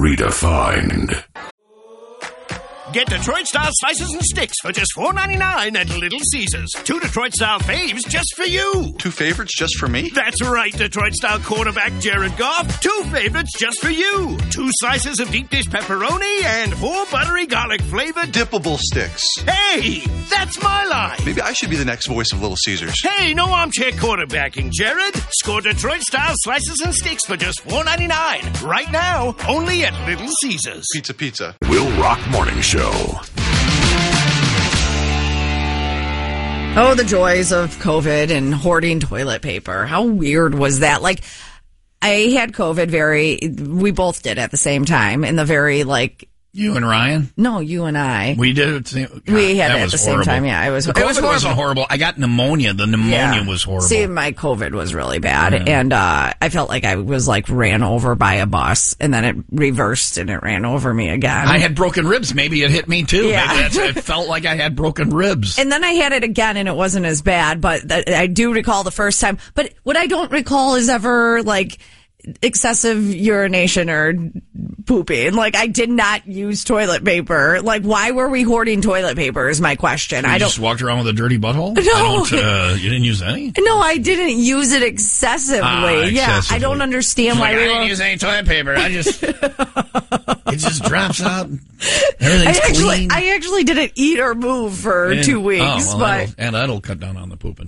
redefined. Get Detroit-style slices and sticks for just $4.99 at Little Caesars. 2 Detroit-style faves just for you. 2 favorites just for me? That's right, Detroit-style quarterback Jared Goff. 2 favorites just for you. 2 slices of deep dish pepperoni and 4 buttery garlic-flavored dippable sticks. Hey, that's my line. Maybe I should be the next voice of Little Caesars. Hey, no armchair quarterbacking, Jared. Score Detroit-style slices and sticks for just $4.99. Right now, only at Little Caesars. Pizza. Will Rock Morning Show. Oh, the joys of COVID and hoarding toilet paper. How weird was that? Like, I had COVID we both did at the same time in the very, like... You and Ryan? No, you and I. We did it. God, we had it at the same time, yeah. It was horrible. Wasn't horrible. I got pneumonia. The pneumonia was horrible. See, my COVID was really bad. Yeah. And I felt like I was like ran over by a bus, and then it reversed and it ran over me again. I had broken ribs. Maybe it hit me too. Yeah. Maybe it felt like I had broken ribs. And then I had it again, and it wasn't as bad, but I do recall the first time. But what I don't recall is ever like excessive urination or pooping. Like, I did not use toilet paper. Like, why were we hoarding toilet paper is my question. You just walked around with a dirty butthole? No. You didn't use any? No, I didn't use it excessively. Yeah, I don't understand why I didn't use any toilet paper. I just... it just drops out. Everything's clean. I actually didn't eat or move for 2 weeks. That'll cut down on the pooping.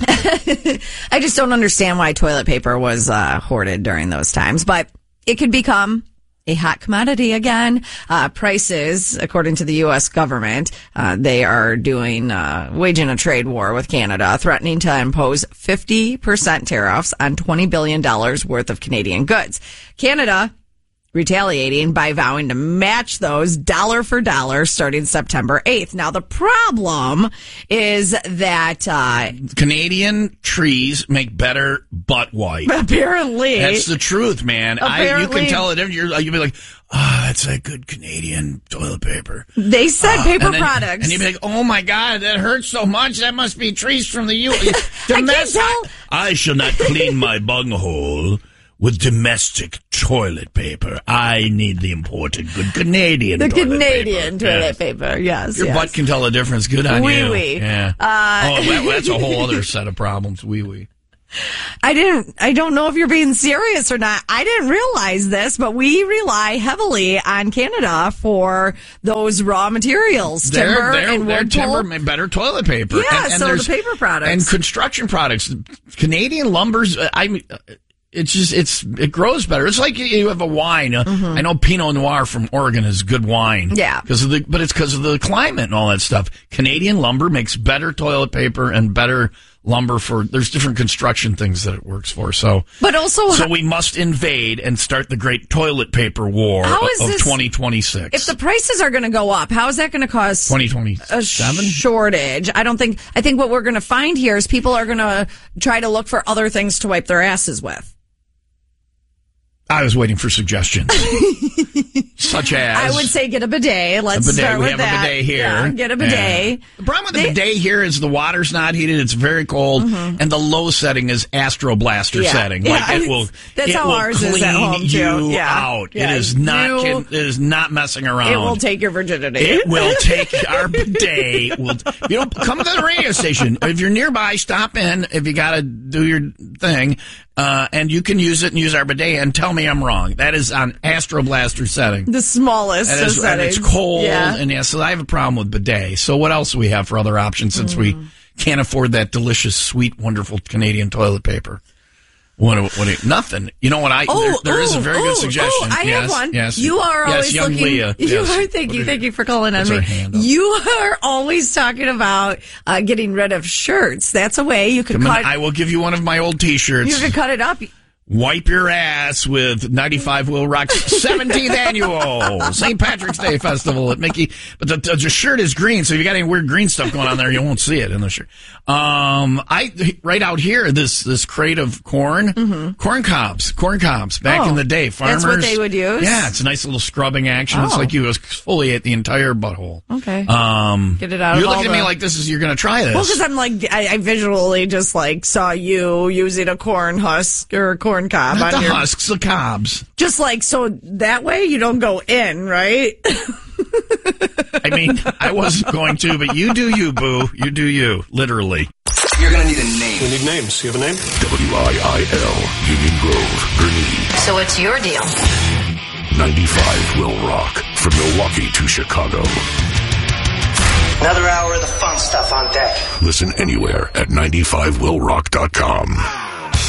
I just don't understand why toilet paper was hoarded during those times. But it could become a hot commodity again. Prices, according to the U.S. government, they are waging a trade war with Canada, threatening to impose 50% tariffs on $20 billion worth of Canadian goods. Canada retaliating by vowing to match those dollar for dollar starting September 8th. Now, the problem is that Canadian trees make better butt wipe. Apparently. That's the truth, man. You can tell it. You'll be like, that's a good Canadian toilet paper. They said paper products. And you'd be like, oh my God, that hurts so much. That must be trees from the U.S. I can't tell. I shall not clean my bunghole with domestic toilet paper. I need the imported good Canadian toilet paper. The Canadian toilet paper, yes. Your butt can tell the difference. Good on you. Wee-wee. Yeah. That's a whole other set of problems. Wee-wee. I don't know if you're being serious or not. I didn't realize this, but we rely heavily on Canada for those raw materials. Timber and wood pulp. Better toilet paper. Yeah, so the paper products. And construction products. Canadian lumber's, it grows better. It's like you have a wine. I know Pinot Noir from Oregon is good wine. Yeah. But it's because of the climate and all that stuff. Canadian lumber makes better toilet paper and better lumber there's different construction things that it works for. So we must invade and start the great toilet paper war of 2026. If the prices are going to go up, how is that going to cause 2027 a shortage? I think what we're going to find here is people are going to try to look for other things to wipe their asses with. I was waiting for suggestions. Such as... I would say get a bidet. Let's start with that. We have a bidet here. Yeah, get a bidet. The problem with the bidet here is the water's not heated. It's very cold. And the low setting is Astro Blaster setting. Yeah, that's how ours is at home, too. You out. Yeah. It is not messing around. It will take your virginity. It will take our bidet. Come to the radio station. If you're nearby, stop in if you got to do your thing. And you can use it and use our bidet and tell me I'm wrong. That is on Astro Blaster setting. The smallest setting. And it's cold. Yeah. So I have a problem with bidet. So what else do we have for other options since we can't afford that delicious, sweet, wonderful Canadian toilet paper? Nothing. You know what? There is a very good suggestion. I have one. Yes. You are always young looking. Leah. Thank you for calling on me. You are always talking about getting rid of shirts. That's a way you could cut. I will give you one of my old T-shirts. You could cut it up. Wipe your ass with 95 Will Rock's 17th annual St. Patrick's Day Festival at Mickey. But the shirt is green, so if you got any weird green stuff going on there, you won't see it in the shirt. Right out here, this crate of corn cobs back in the day. Farmers. That's what they would use? Yeah, it's a nice little scrubbing action. It's like you exfoliate the entire butthole. Okay. Get it out. You're looking at me like you're going to try this. Well, because I'm like, I visually just like saw you using a corn husk or a corn corn cob Not on the your husks, the cobs. just like so that way you don't go in, right? I mean, I wasn't going to, but you do you, boo. You do you, literally. You're going to need a name. We need names. You have a name? WIIL, Union Grove, Gurnee. So what's your deal? 95 will rock from Milwaukee to Chicago. Another hour of the fun stuff on deck. Listen anywhere at 95willrock.com.